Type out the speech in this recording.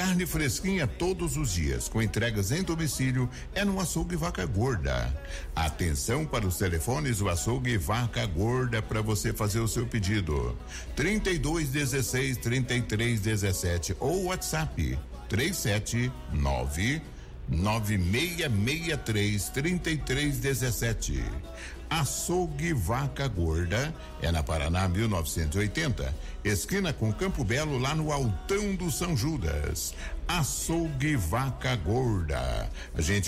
Carne fresquinha todos os dias, com entregas em domicílio, é no Açougue Vaca Gorda. Atenção para os telefones do Açougue Vaca Gorda para você fazer o seu pedido. 3216-3317 ou WhatsApp 379-9663-3317. Açougue Vaca Gorda é na Paraná 1980, esquina com Campo Belo, lá no Altão do São Judas. Açougue Vaca Gorda. A gente